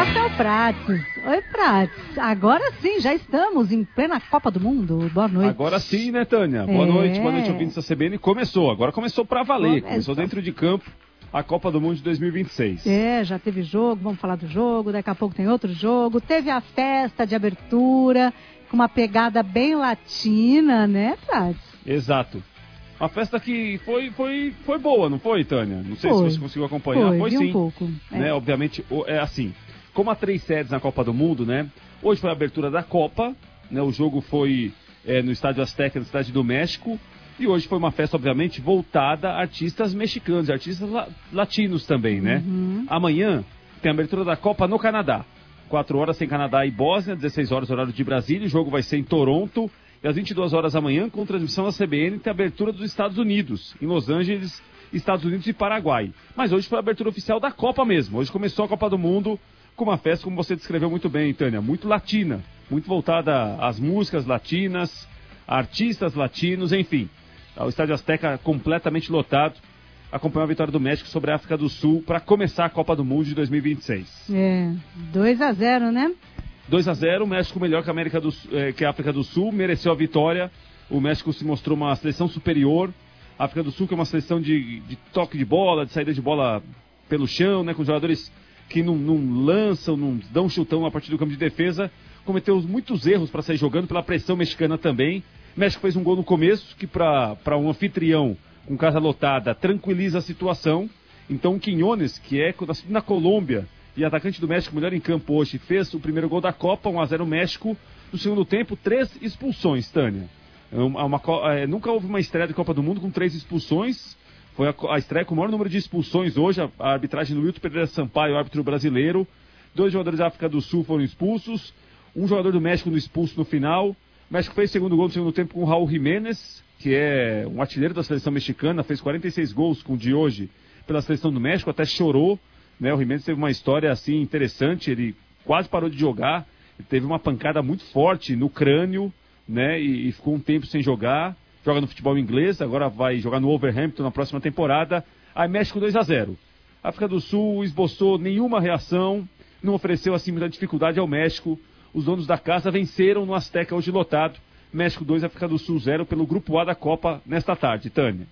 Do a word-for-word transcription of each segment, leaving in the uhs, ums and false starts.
Esse é o Prates. Oi, Prates. Agora sim, já estamos em plena Copa do Mundo. Boa noite. Agora sim, né, Tânia? Boa é. noite, boa noite, ouvintes da C B N. Começou, agora começou pra valer. Começou, começou dentro de campo a Copa do Mundo de dois mil e vinte e seis. É, já teve jogo, vamos falar do jogo, daqui a pouco tem outro jogo. Teve a festa de abertura, com uma pegada bem latina, né, Prates? Exato. Uma festa que foi, foi, foi boa, não foi, Tânia? Não sei foi. se você conseguiu acompanhar. Foi, foi vi sim. um pouco. É. Né? Obviamente, é assim, como há três sedes na Copa do Mundo, né? Hoje foi a abertura da Copa, né? O jogo foi é, no Estádio Azteca, na cidade do México. E hoje foi uma festa, obviamente, voltada a artistas mexicanos, artistas la latinos também, né? Uhum. Amanhã tem a abertura da Copa no Canadá. quatro horas tem Canadá e Bósnia, dezesseis horas horário de Brasília. O jogo vai ser em Toronto. E às vinte e duas horas da manhã, com transmissão da C B N, tem a abertura dos Estados Unidos, em Los Angeles, Estados Unidos e Paraguai. Mas hoje foi a abertura oficial da Copa mesmo. Hoje começou a Copa do Mundo com uma festa, como você descreveu muito bem, Tânia, muito latina, muito voltada às músicas latinas, artistas latinos, enfim. O Estádio Azteca completamente lotado, acompanhou a vitória do México sobre a África do Sul para começar a Copa do Mundo de dois mil e vinte e seis. É, dois a zero, né? dois a zero, o México melhor que a, América do, eh, que a África do Sul, mereceu a vitória. O México se mostrou uma seleção superior. A África do Sul, que é uma seleção de, de toque de bola, de saída de bola pelo chão, né, com jogadores que não, não lançam, não dão chutão a partir do campo de defesa, cometeu muitos erros para sair jogando pela pressão mexicana também. O México fez um gol no começo, que para um anfitrião com casa lotada tranquiliza a situação. Então o Quiñones, que é nascido na Colômbia, e atacante do México, melhor em campo hoje, fez o primeiro gol da Copa, um a zero México. No segundo tempo, três expulsões, Tânia. Uma, uma, é, nunca houve uma estreia de Copa do Mundo com três expulsões. Foi a, a estreia com o maior número de expulsões hoje. A, a arbitragem do Wilton Pereira Sampaio, árbitro brasileiro. Dois jogadores da África do Sul foram expulsos. Um jogador do México no expulso no final. O México fez o segundo gol no segundo tempo com o Raul Jiménez, que é um artilheiro da seleção mexicana. Fez quarenta e seis gols com o de hoje pela seleção do México, até chorou. Né, o Jiménez teve uma história assim interessante, ele quase parou de jogar, ele teve uma pancada muito forte no crânio, né, e, e ficou um tempo sem jogar, joga no futebol inglês, agora vai jogar no Wolverhampton na próxima temporada. Aí México dois a zero. A África do Sul esboçou nenhuma reação, não ofereceu assim muita dificuldade ao México. Os donos da casa venceram no Azteca hoje lotado. México dois, África do Sul zero pelo Grupo A da Copa nesta tarde, Tânia.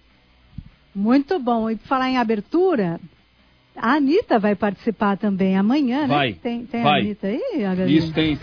Muito bom. E por falar em abertura, a Anitta vai participar também amanhã, vai, né? Tem, tem vai. a Anitta aí, Agatha? Isso, tem.